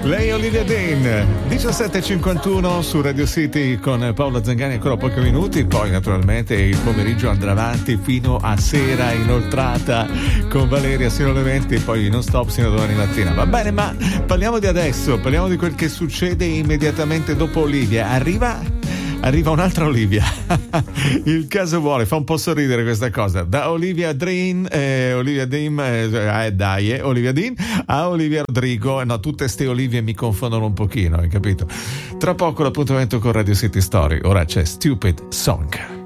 Lei è Olivia Dean, 17:51 su Radio City con Paola Zangani, ancora pochi minuti, poi naturalmente il pomeriggio andrà avanti fino a sera inoltrata con Valeria sino alle 20 e poi non stop sino a domani mattina. Va bene, ma parliamo di adesso, parliamo di quel che succede immediatamente dopo Olivia. Arriva un'altra Olivia. Il caso vuole, fa un po' sorridere questa cosa. Da Olivia Dean a Olivia Rodrigo. No, tutte ste Olivie mi confondono un pochino, hai capito? Tra poco l'appuntamento con Radio City Story. Ora c'è Stupid Song.